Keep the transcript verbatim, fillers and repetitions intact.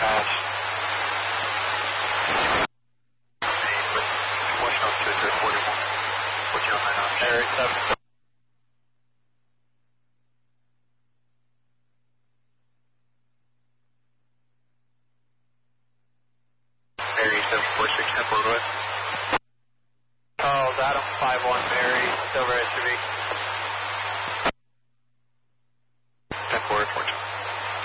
Patch. Area seven. Area seven four six ten four West. Charles Adam five one Mary Silver S U V. ten four four two.